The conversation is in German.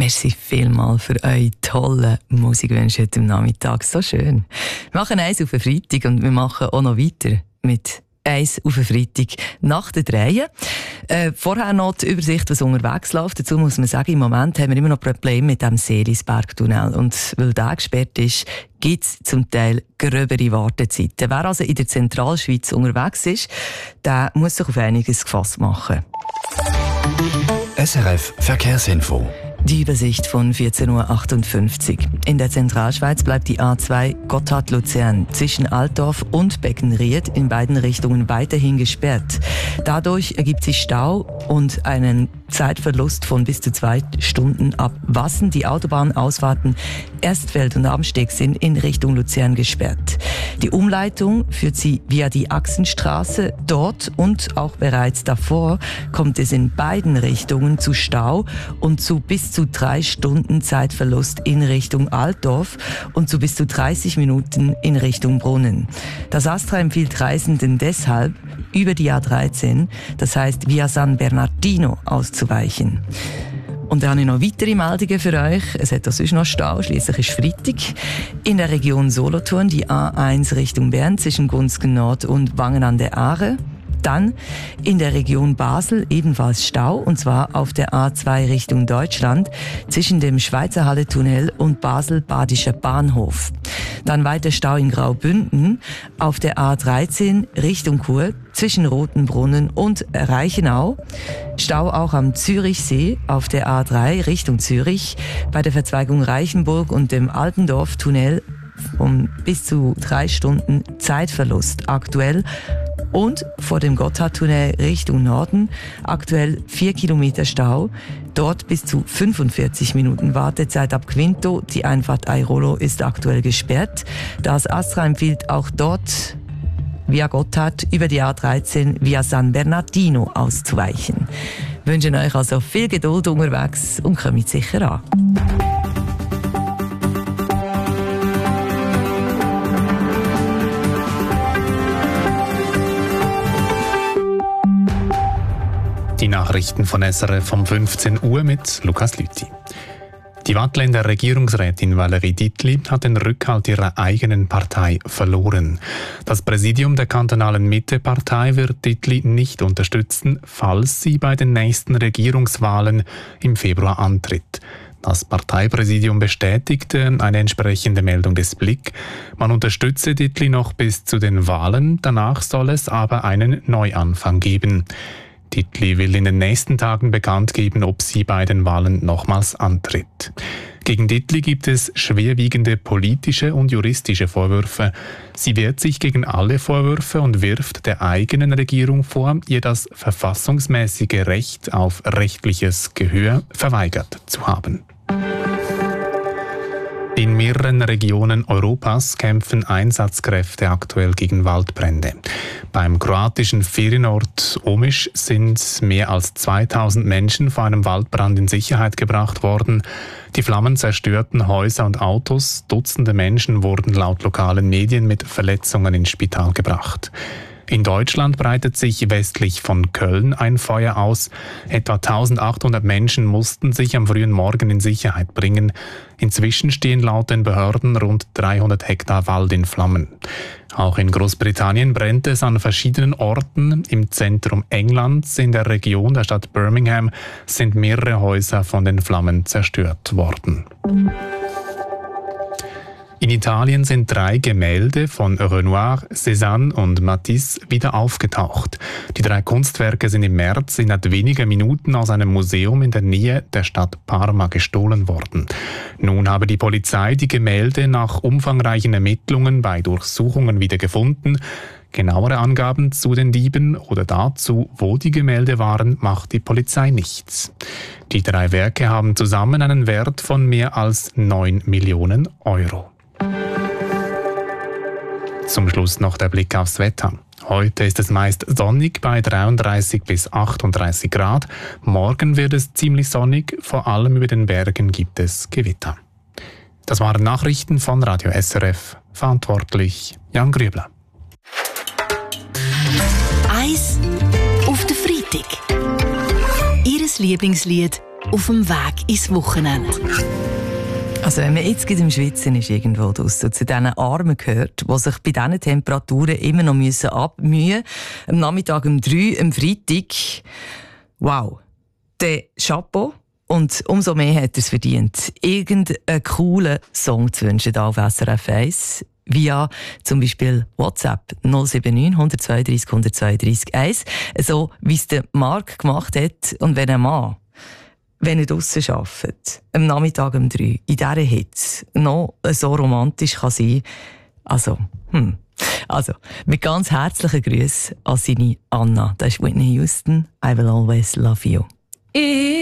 Merci vielmals für eure tollen Musikwünsche heute am Nachmittag. So schön. Wir machen eins auf den Freitag und wir machen auch noch weiter mit eins auf den Freitag nach der Dreie. Vorher noch die Übersicht, was unterwegs läuft. Dazu muss man sagen, im Moment haben wir immer noch Probleme mit dem Seelisbergtunnel. Und weil der gesperrt ist, gibt es zum Teil gröbere Wartezeiten. Wer also in der Zentralschweiz unterwegs ist, der muss sich auf einiges gefasst machen. SRF Verkehrsinfo. Die Übersicht von 14.58 Uhr. In der Zentralschweiz bleibt die A2 Gotthard-Luzern zwischen Altdorf und Beckenried in beiden Richtungen weiterhin gesperrt. Dadurch ergibt sich Stau und einen Zeitverlust von bis zu 2 Stunden ab Wassen. Die Autobahnausfahrten Erstfeld und Amsteg sind in Richtung Luzern gesperrt. Die Umleitung führt sie via die Achsenstraße. Dort und auch bereits davor kommt es in beiden Richtungen zu Stau und zu bis zu 3 Stunden Zeitverlust in Richtung Altdorf und zu bis zu 30 Minuten in Richtung Brunnen. Das ASTRA empfiehlt Reisenden deshalb, über die A13, das heißt via San Bernardino, auszuweichen. Und dann habe ich noch weitere Meldungen für euch. Es hat auch sonst noch Stau, schliesslich ist Freitag. In der Region Solothurn die A1 Richtung Bern zwischen Gunzgen Nord und Wangen an der Aare. Dann in der Region Basel ebenfalls Stau, und zwar auf der A2 Richtung Deutschland zwischen dem Schweizer Halle-Tunnel und Basel-Badischer Bahnhof. Dann weiter Stau in Graubünden auf der A13 Richtung Chur zwischen Rotenbrunnen und Reichenau. Stau auch am Zürichsee auf der A3 Richtung Zürich bei der Verzweigung Reichenburg und dem Altendorf-Tunnel um bis zu 3 Stunden Zeitverlust aktuell. Und vor dem Gotthardtunnel Richtung Norden aktuell 4 Kilometer Stau. Dort bis zu 45 Minuten Wartezeit ab Quinto. Die Einfahrt Airolo ist aktuell gesperrt. Das ASTRA empfiehlt auch dort via Gotthard über die A13 via San Bernardino auszuweichen. Wir wünschen euch also viel Geduld unterwegs und kommt sicher an. Die Nachrichten von SRF um 15 Uhr mit Lukas Lüthi. Die Waadtländer Regierungsrätin Valérie Dietli hat den Rückhalt ihrer eigenen Partei verloren. Das Präsidium der kantonalen Mitte-Partei wird Dietli nicht unterstützen, falls sie bei den nächsten Regierungswahlen im Februar antritt. Das Parteipräsidium bestätigte eine entsprechende Meldung des Blick. Man unterstütze Dietli noch bis zu den Wahlen, danach soll es aber einen Neuanfang geben. Dietli will in den nächsten Tagen bekannt geben, ob sie bei den Wahlen nochmals antritt. Gegen Dietli gibt es schwerwiegende politische und juristische Vorwürfe. Sie wehrt sich gegen alle Vorwürfe und wirft der eigenen Regierung vor, ihr das verfassungsmäßige Recht auf rechtliches Gehör verweigert zu haben. In mehreren Regionen Europas kämpfen Einsatzkräfte aktuell gegen Waldbrände. Beim kroatischen Ferienort Omiš sind mehr als 2000 Menschen vor einem Waldbrand in Sicherheit gebracht worden. Die Flammen zerstörten Häuser und Autos. Dutzende Menschen wurden laut lokalen Medien mit Verletzungen ins Spital gebracht. In Deutschland breitet sich westlich von Köln ein Feuer aus. Etwa 1800 Menschen mussten sich am frühen Morgen in Sicherheit bringen. Inzwischen stehen laut den Behörden rund 300 Hektar Wald in Flammen. Auch in Großbritannien brennt es an verschiedenen Orten. Im Zentrum Englands, in der Region der Stadt Birmingham, sind mehrere Häuser von den Flammen zerstört worden. In Italien sind 3 Gemälde von Renoir, Cézanne und Matisse wieder aufgetaucht. Die 3 Kunstwerke sind im März innerhalb weniger Minuten aus einem Museum in der Nähe der Stadt Parma gestohlen worden. Nun habe die Polizei die Gemälde nach umfangreichen Ermittlungen bei Durchsuchungen wieder gefunden. Genauere Angaben zu den Dieben oder dazu, wo die Gemälde waren, macht die Polizei nichts. Die 3 Werke haben zusammen einen Wert von mehr als 9 Millionen Euro. Zum Schluss noch der Blick aufs Wetter. Heute ist es meist sonnig bei 33 bis 38 Grad. Morgen wird es ziemlich sonnig, vor allem über den Bergen gibt es Gewitter. Das waren Nachrichten von Radio SRF. Verantwortlich Jan Grübler. Eis auf den Freitag. Ihres Lieblingslied auf dem Weg ins Wochenende. Also wenn man jetzt im Schwitzen ist irgendwo draussen und zu diesen Armen gehört, die sich bei diesen Temperaturen immer noch abmühen müssen, am Nachmittag um 3, am Freitag, wow, der Chapeau. Und umso mehr hat er es verdient, irgendeinen coolen Song zu wünschen hier auf SRF 1. Via zum Beispiel WhatsApp 079 132 132 1. So wie es der Marc gemacht hat. Und wenn ein Mann, wenn er draussen arbeitet, am Nachmittag um 3, in dieser Hitze, noch so romantisch kann sein. Also, mit ganz herzlichen Grüßen an seine Anna. Das ist Whitney Houston. I will always love you.